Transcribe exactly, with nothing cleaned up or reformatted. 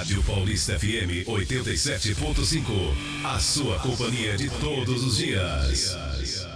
Rádio Paulista F M oitenta e sete ponto cinco. A sua companhia de todos os dias.